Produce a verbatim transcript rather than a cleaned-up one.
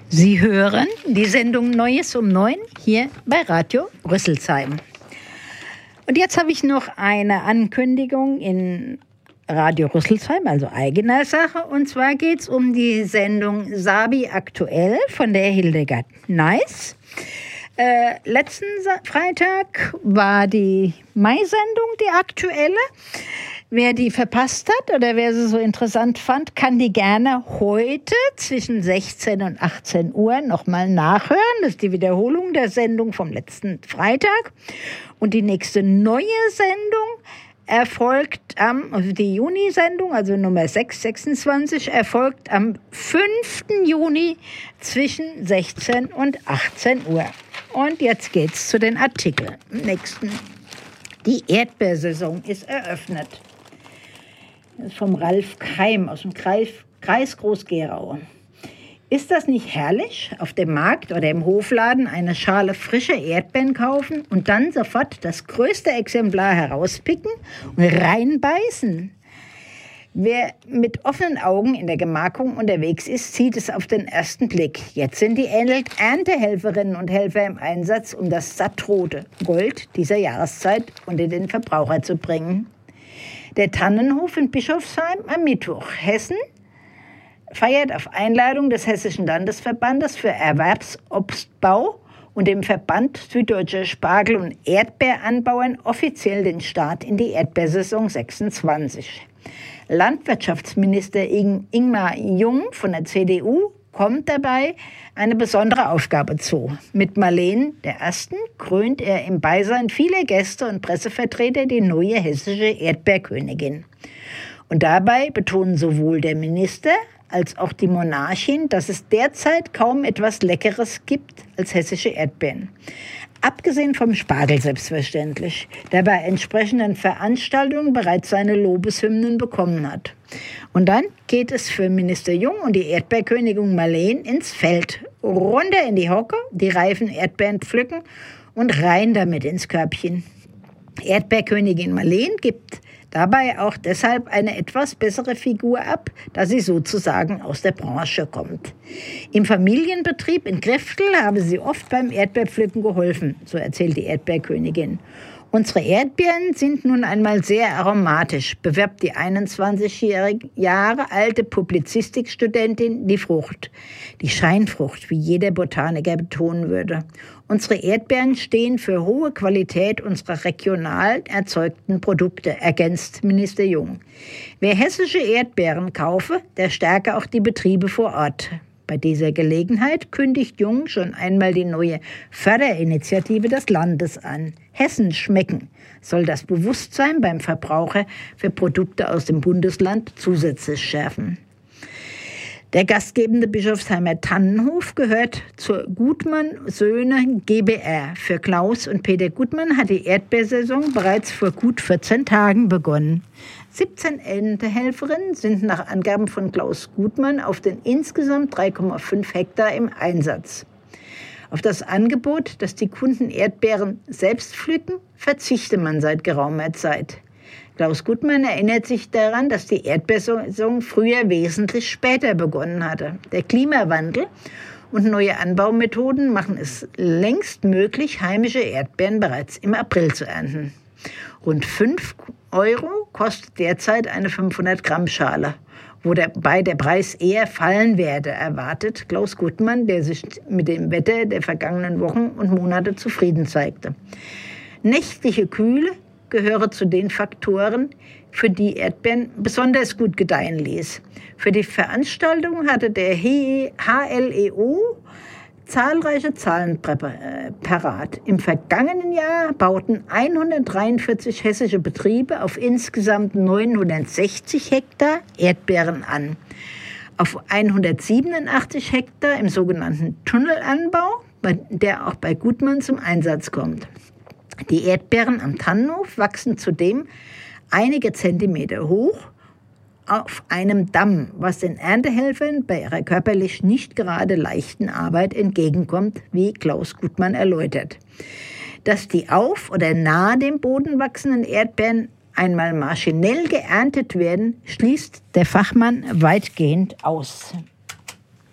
Sie hören die Sendung Neues um neun hier bei Radio Rüsselsheim. Und jetzt habe ich noch eine Ankündigung in Radio Rüsselsheim, also eigener Sache. Und zwar geht es um die Sendung Sabi aktuell von der Hildegard Neis. Äh, letzten Freitag war die Mai-Sendung, die aktuelle. Wer die verpasst hat oder wer sie so interessant fand, kann die gerne heute zwischen sechzehn und achtzehn Uhr nochmal nachhören. Das ist die Wiederholung der Sendung vom letzten Freitag. Und die nächste neue Sendung erfolgt am, also die Juni-Sendung, also Nummer sechs sechsundzwanzig, erfolgt am fünften Juni zwischen sechzehn und achtzehn Uhr. Und jetzt geht's zu den Artikeln. Nächsten. Die Erdbeersaison ist eröffnet. Das ist vom Ralf Keim aus dem Kreis, Kreis Groß-Gerau. Ist das nicht herrlich? Auf dem Markt oder im Hofladen eine Schale frische Erdbeeren kaufen und dann sofort das größte Exemplar herauspicken und reinbeißen? Wer mit offenen Augen in der Gemarkung unterwegs ist, sieht es auf den ersten Blick. Jetzt sind die Erntehelferinnen und Helfer im Einsatz, um das sattrote Gold dieser Jahreszeit unter den Verbraucher zu bringen. Der Tannenhof in Bischofsheim am Mittwoch. Hessen feiert auf Einladung des Hessischen Landesverbandes für Erwerbsobstbau und dem Verband Süddeutscher Spargel- und Erdbeeranbauern offiziell den Start in die Erdbeersaison sechsundzwanzig. Landwirtschaftsminister Ingmar Jung von der C D U kommt dabei eine besondere Aufgabe zu. Mit Marleen der Ersten krönt er im Beisein vieler Gäste und Pressevertreter die neue hessische Erdbeerkönigin. Und dabei betonen sowohl der Minister als auch die Monarchin, dass es derzeit kaum etwas Leckeres gibt als hessische Erdbeeren. Abgesehen vom Spargel selbstverständlich, der bei entsprechenden Veranstaltungen bereits seine Lobeshymnen bekommen hat. Und dann geht es für Minister Jung und die Erdbeerkönigin Marleen ins Feld. Runter in die Hocke, die reifen Erdbeeren pflücken und rein damit ins Körbchen. Erdbeerkönigin Marleen gibt dabei auch deshalb eine etwas bessere Figur ab, da sie sozusagen aus der Branche kommt. Im Familienbetrieb in Griftel habe sie oft beim Erdbeerpflücken geholfen, so erzählt die Erdbeerkönigin. Unsere Erdbeeren sind nun einmal sehr aromatisch, bewirbt die einundzwanzig Jahre alte Publizistikstudentin die Frucht. Die Scheinfrucht, wie jeder Botaniker betonen würde. Unsere Erdbeeren stehen für hohe Qualität unserer regional erzeugten Produkte, ergänzt Minister Jung. Wer hessische Erdbeeren kaufe, der stärke auch die Betriebe vor Ort. Bei dieser Gelegenheit kündigt Jung schon einmal die neue Förderinitiative des Landes an. Hessen schmecken soll das Bewusstsein beim Verbraucher für Produkte aus dem Bundesland zusätzlich schärfen. Der gastgebende Bischofsheimer Tannenhof gehört zur Gutmann Söhne GbR. Für Klaus und Peter Gutmann hat die Erdbeersaison bereits vor gut vierzehn Tagen begonnen. siebzehn Erntehelferinnen sind nach Angaben von Klaus Gutmann auf den insgesamt drei Komma fünf Hektar im Einsatz. Auf das Angebot, dass die Kunden Erdbeeren selbst pflücken, verzichte man seit geraumer Zeit. Klaus Gutmann erinnert sich daran, dass die Erdbeersaison früher wesentlich später begonnen hatte. Der Klimawandel und neue Anbaumethoden machen es längst möglich, heimische Erdbeeren bereits im April zu ernten. Rund fünf Euro kostet derzeit eine fünfhundert Gramm Schale, wobei der Preis eher fallen werde, erwartet Klaus Gutmann, der sich mit dem Wetter der vergangenen Wochen und Monate zufrieden zeigte. Nächtliche Kühle gehöre zu den Faktoren, für die Erdbeeren besonders gut gedeihen ließ. Für die Veranstaltung hatte der H L E O zahlreiche Zahlen parat. Im vergangenen Jahr bauten hundertdreiundvierzig hessische Betriebe auf insgesamt neunhundertsechzig Hektar Erdbeeren an. Auf hundertsiebenundachtzig Hektar im sogenannten Tunnelanbau, der auch bei Gutmann zum Einsatz kommt. Die Erdbeeren am Tannenhof wachsen zudem einige Zentimeter hoch auf einem Damm, was den Erntehelfern bei ihrer körperlich nicht gerade leichten Arbeit entgegenkommt, wie Klaus Gutmann erläutert. Dass die auf oder nahe dem Boden wachsenden Erdbeeren einmal maschinell geerntet werden, schließt der Fachmann weitgehend aus.